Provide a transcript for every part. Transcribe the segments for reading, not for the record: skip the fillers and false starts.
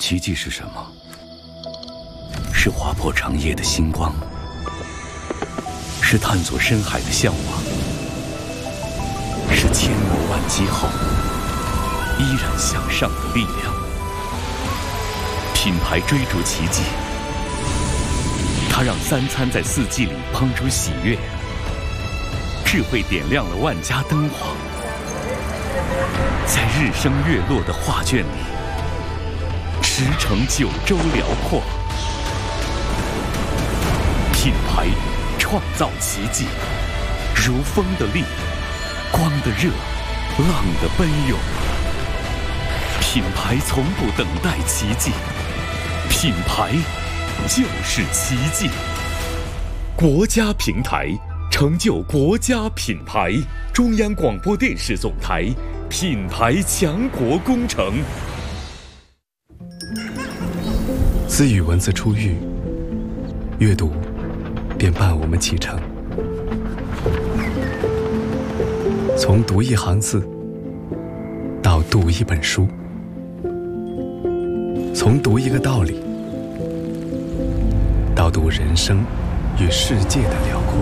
奇迹是什么？是划破长夜的星光，是探索深海的向往，是千磨万击后依然向上的力量。品牌追逐奇迹，它让三餐在四季里烹出喜悦，智慧点亮了万家灯火，在日升月落的画卷里驰骋九州辽阔。品牌创造奇迹，如风的力，光的热，浪的奔涌。品牌从不等待奇迹，品牌就是奇迹。国家平台成就国家品牌，中央广播电视总台品牌强国工程。 自与文字初遇，阅读便伴我们启程。从读一行字到读一本书，从读一个道理到读人生与世界的辽阔。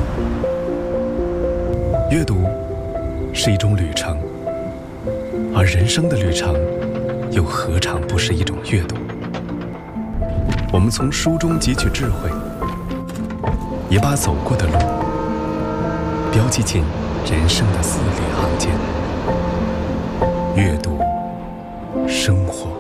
阅读是一种旅程，而人生的旅程又何尝不是一种阅读？我们从书中汲取智慧，也把走过的路标记进人生的字里行间。阅读，生活。